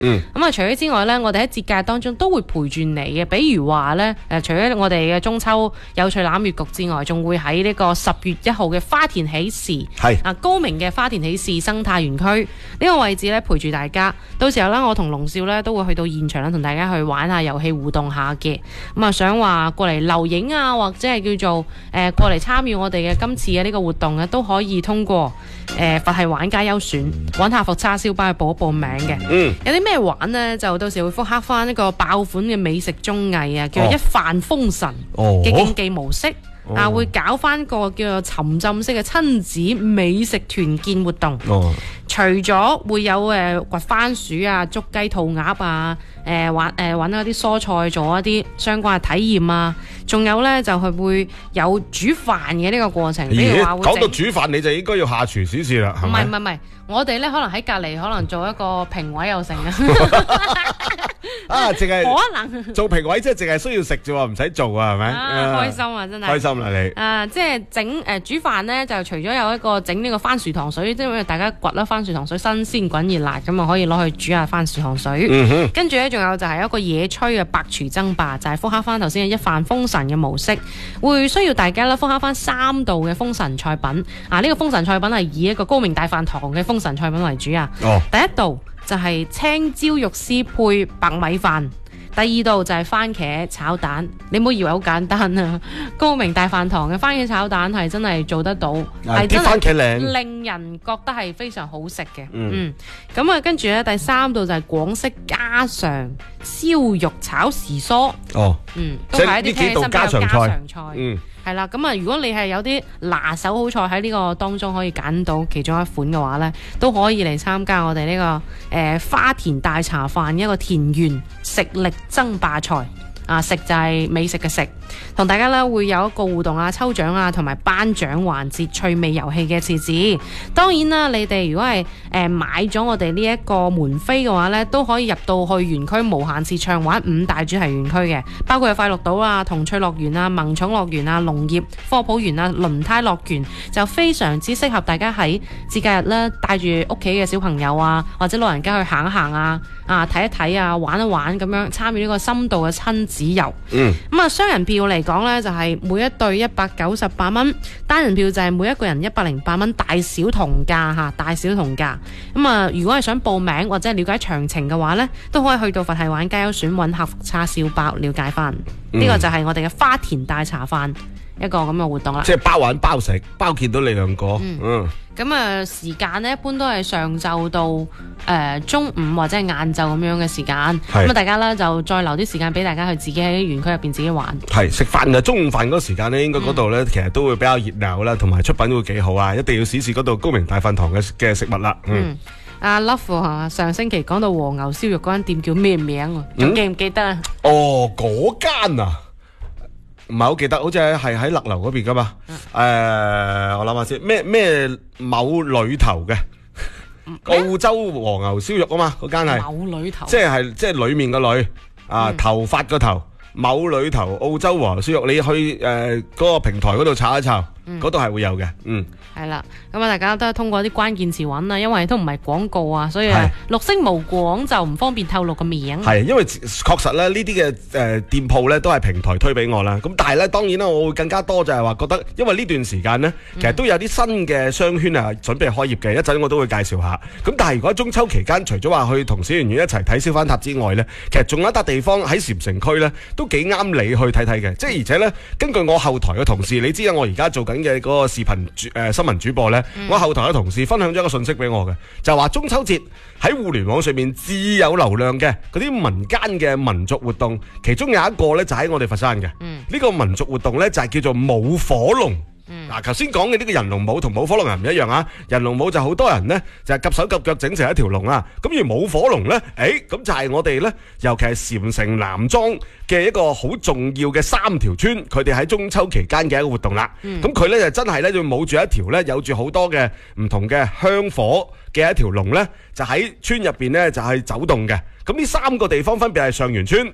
咁啊，除咗之外咧，我哋喺節假日當中都會陪住你嘅。比如話咧，除咗我哋嘅中秋有趣攬月局之外，仲會喺呢個10月1號嘅花田喜事，高明嘅花田喜事生態園區呢個位置咧，陪住大家。到時候咧，我同龍少咧都會去到現場咧，同大家去玩下遊戲互動下嘅。咁啊，想話過嚟留影啊，或者係叫做過嚟參與我哋嘅今次嘅呢個活動咧，都可以通過佛系玩家優選揾下服叉燒包去報名嘅。有啲咩玩呢？就到時會復刻翻一個爆款嘅美食綜藝啊，叫做一飯封神嘅競技模式。會搞翻個叫做沉浸式嘅親子美食團建活動。除咗會有掘番薯啊、捉雞、兔鴨啊，揾一啲蔬菜做一啲相關嘅體驗啊，仲有呢，就係會有煮飯嘅呢個過程。比如話會講到煮飯，你就應該要下廚試試啦，係咪？唔係，我哋呢可能喺隔離，可能做一個評委又成啊。淨係可能做評委，即係淨係需要食啫喎，唔使做啊，係咪？開心啊，真係開心啦你。即係整煮飯呢，就除咗有一個整呢個番薯糖水，即係大家掘啦番薯糖水新鮮滾熱辣，咁啊可以攞去煮下番薯糖水。跟住呢，仲有就係一個野炊嘅白廚爭霸，就係復刻翻頭先嘅一飯封神嘅模式，會需要大家咧復刻翻3道嘅封神菜品。呢個封神菜品係以一個高明大飯堂嘅封神菜品為主啊。第一道就係青椒肉絲配白米飯，第2道就係番茄炒蛋。你唔好以為好簡單啊！高明大飯堂嘅番茄炒蛋係真係做得到，係真係令人覺得係非常好食嘅。咁啊，跟住咧第3道就係廣式家常燒肉炒時蔬。都係一啲聽起身比較家常菜。係啦，咁啊，如果你係有啲拿手好菜喺呢個當中可以揀到其中一款嘅話呢，都可以嚟參加我哋呢個花田大茶飯一個田園食力爭霸賽。食就係美食嘅食，同大家咧會有一個互動啊、抽獎啊，同埋頒獎環節、趣味遊戲嘅設置。當然啦，你哋如果係買咗我哋呢一個門飛嘅話咧，都可以入到去園區無限次暢玩5大主題園區嘅，包括係快樂島啊、童趣樂園啊、萌寵樂園啊、農業科普園啊、輪胎樂園，就非常之適合大家喺節假日咧帶住屋企嘅小朋友啊，或者老人家去行一行啊、睇一睇啊、玩一玩咁樣，參與呢個深度嘅親子遊。咁啊，雙人票嚟講呢，就係每一對198蚊，單人票就係每一個人108蚊，大小同價吓，大小同價。咁啊，如果係想報名或者了解詳情嘅話呢，都可以去到佛系玩家優選揾客服叉燒包了解翻。呢個就係我哋嘅花田大茶飯一個咁嘅活動啦。即係包玩包食，包見到你兩個。咁啊，時間呢一般都係上晝到中午或者係晏晝咁樣嘅時間。咁啊，大家呢就再留啲時間俾大家去自己喺園區入邊自己玩。係食飯啊，中午飯嗰個時間呢，應該嗰度呢其實都會比較熱鬧啦，同埋出品都會幾好啊！一定要試試嗰度高明大飯堂嘅食物啦。阿 Love 上星期講到和牛燒肉嗰間店叫咩名啊？仲記唔記得啊？嗰間啊？唔係好記得，好似係喺勒流嗰邊噶嘛？我諗下先，咩某裏頭嘅澳洲和牛燒肉啊嘛，嗰間係某裏頭，即係裏面個裏頭髮個頭，某裏頭澳洲和牛燒肉，你去嗰個平台嗰度查一查，嗰度係會有嘅。係啦，咁啊，大家都係通過啲關鍵詞揾啦，因為都唔係廣告啊，所以綠色無廣就唔方便透露個名。係，因為確實咧呢啲嘅店鋪咧都係平台推俾我啦。咁但係咧當然啦，我會更加多就係話覺得，因為呢段時間呢，其實都有啲新嘅商圈啊準備開業嘅，一陣我都會介紹下。咁但係如果中秋期間，除咗話去同小圓圓一齊睇燒番塔之外呢，其實仲有一笪地方喺禪城區呢，都幾啱你去睇睇嘅。即係而且呢，根據我後台嘅同事，你知啊，我而家做緊嘅嗰個視頻新聞主播呢，我後台嘅同事分享咗一個信息俾我嘅，就話中秋節喺互聯網上面至有流量嘅嗰啲民間嘅民族活動，其中有一個呢，就喺我哋佛山嘅。呢個民族活動呢，就係叫做舞火龍。頭先講嘅呢個人龍舞同舞火龍係唔一樣啊！人龍舞就好多人呢，就係夾手夾腳整成一條龍啊！咁而舞火龍呢，咁就係我哋呢，尤其係禪城南莊嘅一個好重要嘅3條村，佢哋喺中秋期間嘅一個活動啦。咁佢呢就真係呢，就舞住一條呢，有住好多嘅唔同嘅香火嘅一條龍呢，就喺村入邊呢，就係走動嘅。咁呢3個地方分別係上元村、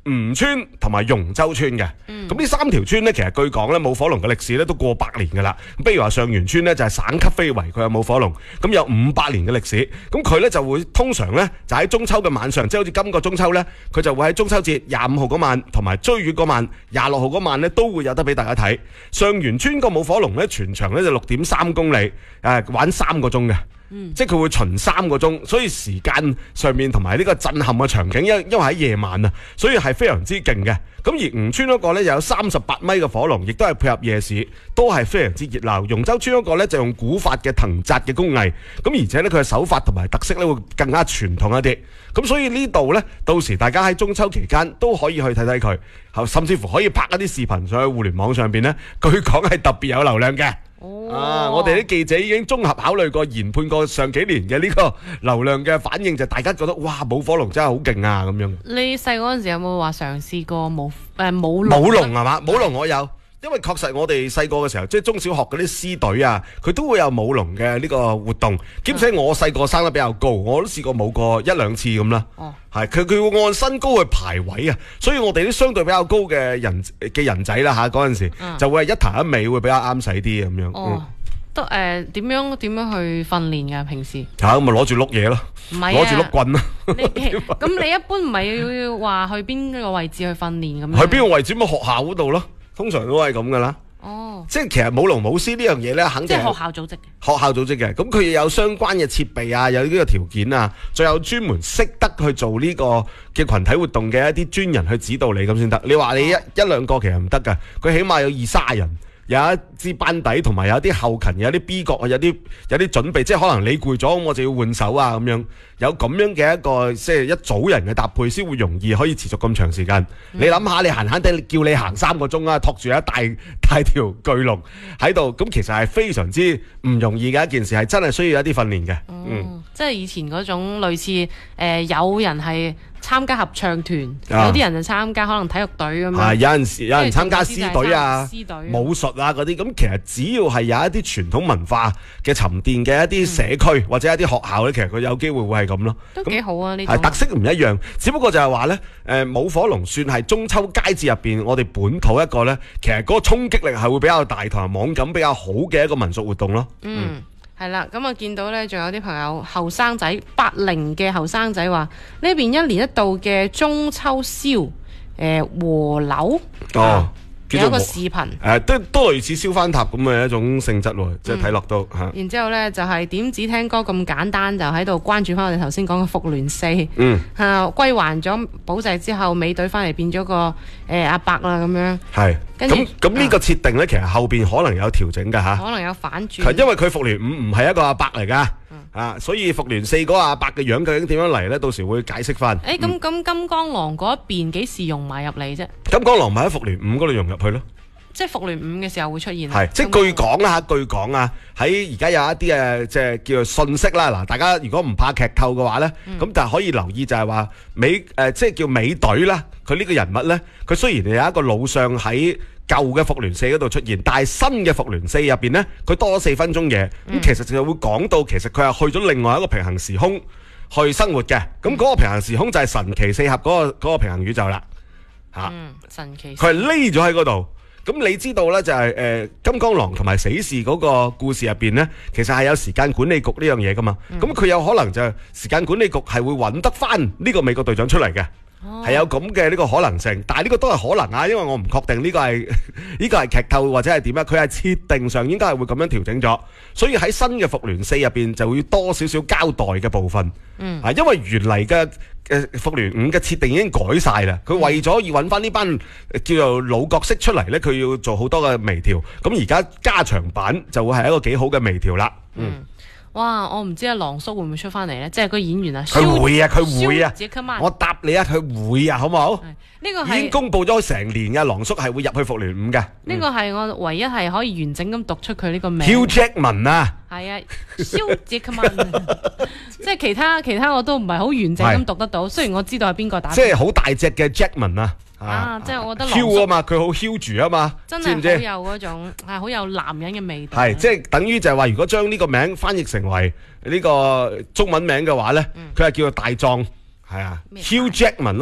吳村同埋容洲村嘅。咁呢3條村呢，其實據講呢，舞火龍嘅歷史呢都過100年噶啦。咁比如話上元村呢，就係省級非遺，佢有舞火龍，咁有500年嘅歷史。咁佢呢就會通常呢，就喺中秋嘅晚上，即係好似今個中秋呢，佢就會喺中秋節25號嗰晚同埋追月嗰晚26號嗰晚呢，都會有得俾大家睇。上元村個舞火龍呢，全長呢就6.3公里，玩3個鐘嘅。即係佢會巡3個鐘，所以時間上面同埋呢個震撼嘅場景，因為喺夜晚啊，所以係非常之勁嘅。咁而吳村嗰個呢，有38米嘅火龍，亦都係配合夜市，都係非常之熱鬧。容洲村嗰個呢，就用古法嘅藤紮嘅工藝，咁而且呢，佢嘅手法同埋特色呢會更加傳統一啲。咁所以呢度呢，到時大家喺中秋期間都可以去睇睇佢，甚至乎可以拍一啲視頻上去互聯網上邊呢，據講係特別有流量嘅。我哋啲記者已經綜合考慮過、研判過上幾年嘅呢個流量嘅反應，就大家覺得哇，舞火龍真係好勁啊咁樣。 你細嗰陣時有冇話嘗試過舞龍？ 舞龍係嘛？舞龍我有。因為確實我哋細個嘅時候，即係中小學嗰啲獅隊啊，佢都會有舞龍嘅呢個活動。兼且我細個生得比較高，我都試過舞過1-2次咁啦。係佢會按身高去排位啊，所以我哋啲相對比較高嘅人仔啦嚇，嗰陣時就會係一頭一尾會比較啱使啲咁樣。 都點樣去訓練㗎平時？ 咁咪攞住碌嘢咯，攞住碌棍咯。 咁你一般唔係要話去邊個位置去訓練咁樣？ 去邊個位置？咪學校嗰度咯。通常都係咁噶啦，即係其實舞龍舞獅呢樣嘢咧，肯定係學校組織嘅。 學校組織嘅，咁佢有相關嘅設備啊，有呢個條件啊，再有專門識得去做呢個嘅群體活動嘅一啲專人去指導你咁先得。你話你一兩個其實唔得噶，佢起碼有20-30人。有一支班底，同埋有啲後勤，有啲 B 角啊，有啲準備，即係可能你攰咗，我就要換手啊咁樣。有咁樣嘅一個即係一組人嘅搭配，先會容易可以持續咁長時間。你諗下，你閒閒地叫你行3個鐘啊，托住一大條巨龍喺度，咁其實係非常之唔容易嘅一件事，係真係需要一啲訓練嘅。 即係以前嗰種類似有人係參加合唱團，有啲人就參加可能體育隊咁樣。有陣時有人參加獅隊啊、武術啊嗰啲。咁其實只要係有一啲傳統文化嘅沉澱嘅一啲社區或者一啲學校咧，其實佢有機會會係咁咯。 都幾好啊！呢種係特色唔一樣，只不過就係話咧，舞火龍算係中秋佳節入邊我哋本土一個咧，其實嗰個衝擊力係會比較大，同埋網感比較好嘅一個民俗活動咯。 係啦，咁我見到咧，仲有啲朋友後生仔80嘅後生仔話呢邊1年1度嘅中秋燒和樓有一個視頻， 都類似燒番歸嘅一種性質喎，即係睇落都嚇。然之後咧就係點止聽歌咁簡單，就喺度關注翻我哋頭先講嘅復聯4，歸還咗寶石之後，美隊翻嚟變咗個阿伯啦咁樣。係，咁呢個設定咧，其實後邊可能有調整㗎嚇，可能有反轉。因為佢復聯5唔係一個阿伯嚟㗎。所以復聯4嗰個阿伯嘅樣究竟點樣嚟咧？到時會解釋翻。咁金剛狼嗰一邊幾時融埋入嚟啫？金剛狼咪喺復聯5嗰度融入去咯。即係復聯5嘅時候會出現。係，即係據講啊，喺而家有一啲即係叫做信息啦。嗱，大家如果唔怕劇透嘅話咧，咁但係可以留意就係話即係叫美隊啦。佢呢個人物咧，佢雖然有一個老相喺舊嘅復聯4嗰度出現，但係新嘅復聯4入邊呢，佢多咗4分鐘嘢，咁其實就會講到其實佢係去咗另外一個平行時空去生活嘅，咁嗰個平行時空就係神奇四俠嗰個平行宇宙啦，神奇佢係匿咗喺嗰度。咁你知道呢，就係金剛狼同埋死士嗰個故事入邊呢，其實係有時間管理局呢樣嘢噶嘛，咁佢有可能就係時間管理局係會揾得翻呢個美國隊長出嚟嘅。係有咁嘅呢個可能性，但係呢個都係可能啊，因為我唔確定呢個係劇透或者係點啊，佢係設定上應該係會咁樣調整咗，所以喺新嘅復聯4入邊就會多少少交代嘅部分，因為原嚟嘅復聯5嘅設定已經改晒啦，佢為咗要揾翻呢班叫做老角色出嚟呢，佢要做好多嘅微調，咁而家加長版就會係一個幾好嘅微調啦。哇！我唔知阿狼叔會唔會出翻嚟咧？即係個演員啊，佢會啊，我答你啊，佢會啊，好唔好？呢個係已經公佈咗成年嘅狼叔係會入去復聯5嘅。呢個係我唯一係可以完整咁讀出佢呢個名。Hugh Jackman 啊，係啊，Hugh Jackman， 即係其他我都唔係好完整咁讀得到。雖然我知道係邊個打，即係好大隻嘅 Jackman 啊。即係我覺得囂啊嘛，佢好囂住啊嘛，真係好有嗰種好有男人嘅味道。係即係等於就係話，如果將呢個名翻譯成為呢個中文名嘅話咧，佢係叫做大壯，係啊，Hugh Jackman 啊嘛。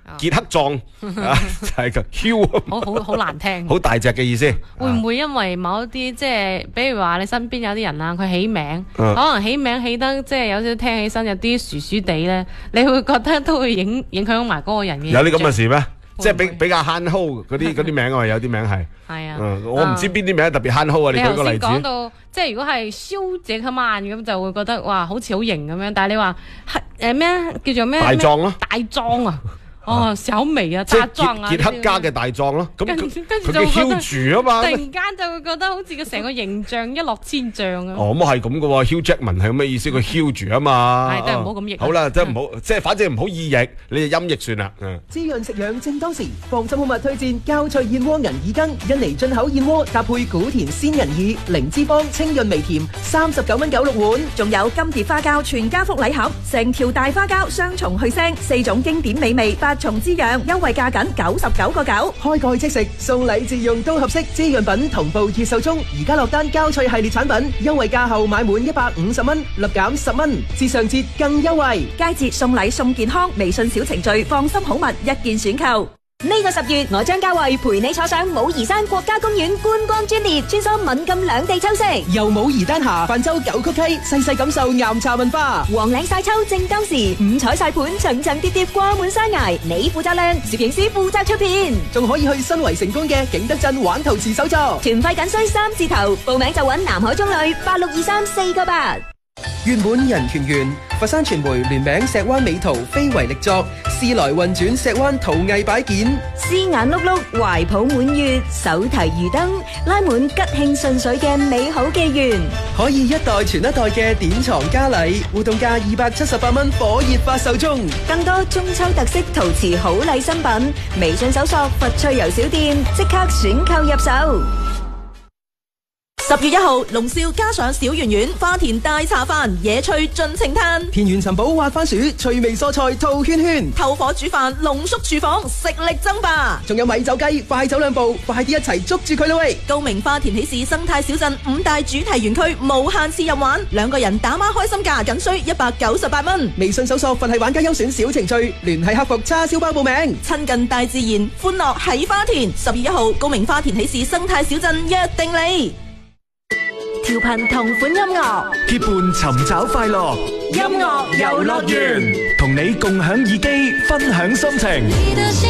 傑克壯就係個 Hugh， 好難聽， 好大隻嘅意思。 會唔會因為某一啲即係，比如話你身邊有啲人啊，佢起名，可能起名起得即係有少少聽起身有啲薯薯地咧，你會覺得都會影響埋嗰個人嘅。 有啲咁嘅事咩？即係比較慳蒿嗰啲名啊，有啲名係。 係啊， 我唔知邊啲名特別慳蒿啊！你舉個例子。 講到即係如果係蕭傑克曼咁，就會覺得哇，好似好型咁樣。但係你話咩叫做咩？ 大壯咯， 大壯啊！哦，小美啊，大壯啊， 傑克家嘅大壯咯，咁跟住佢叫 Hugh 住啊嘛， 突然間就會覺得好似個成個形象一落千丈啊！ 哦，咁係咁嘅喎 ，Hugh Jackman 係咁嘅意思，佢 Hugh 住啊嘛， 係都係唔好咁譯。 好啦，即係唔好，即係反正唔好意譯，你就音譯算啦。 滋潤食養正當時，放心好物推薦膠脆燕窩銀耳羹，印尼進口燕窩搭配古田鮮銀耳，零脂肪清潤微甜，39.96蚊碗。 仲有金蝶花膠全家福禮盒，成條大花膠雙重去腥，4種經典美味，8重滋養，優惠價僅99.9， 開蓋即食，送禮自用都合適。滋潤品同步熱售中，而家落單膠脆系列產品，優惠價後買滿150蚊，立減10蚊，至上節更優惠。 佳節送禮送健康，微信小程序放心好物一件選購。呢個10月，我將嘉慧陪你坐上武夷山國家公園觀光專列，穿梭閩贛兩地秋色， 由武夷丹霞泛舟九曲溪，細細感受岩茶文化。 黃嶺晒秋正當時，五彩晒盤層層疊疊掛滿山崖，你負責靚，攝影師負責出片， 仲可以去新圍成功嘅景德鎮玩陶瓷手作。 團費僅需3字頭，報名就揾南海中旅8623-498。 月滿人團圓，佛山傳媒聯名石灣美圖非遺力作，時來運轉石灣陶藝擺件， 絲眼碌碌，懷抱滿月，手提魚燈，拉滿吉慶順水嘅美好紀元， 可以一代傳一代嘅典藏家禮，活動價278蚊，火熱發售中。 更多中秋特色陶瓷好禮新品，微信搜索佛趣遊小店，即刻選購入手。10月1號，龍少加上小圓圓花田大茶飯，野趣盡情嘆， 田園尋寶滑番薯，趣味蔬菜套圈圈， 透火煮飯濃縮廚房，食力爭霸。 仲有米酒雞，快走兩步，快啲一齊捉住佢啦喂！ 高明花田喜事生態小鎮5大主題園區無限次入玩，2個人打孖開心價僅需198蚊。 微信搜索佛系玩家優選小程序，聯繫客服叉燒包報名。 親近大自然，歡樂喺花田。10月1號，高明花田喜事生態小鎮約定你。調頻同款音樂， 結伴尋找快樂， 音樂遊樂園， 同你共享耳機，分享心情。